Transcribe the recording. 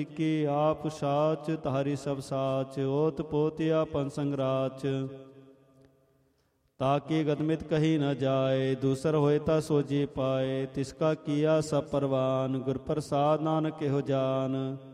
ਕੀ ਆਪ ਸਾਚ ਤਾਰੀ ਸਭ ਸਾਚ, ਓਤ ਪੋਤ ਆਪਨ ਸੰਗਰਾਚ। ਤਾਕੀ ਗਦਮਿਤ ਕਹੀ ਨ ਜਾਏ, ਦੂਸਰ ਹੋਏ ਤਾ ਸੋਜੀ ਪਾਏ। ਤਿਸਕਾ ਕੀਆ ਸਭ ਪਰਵਾਨ, ਗੁਰ ਪ੍ਰਸਾਦ ਨਾਨਕ ਇਹੋ ਜਾਨ।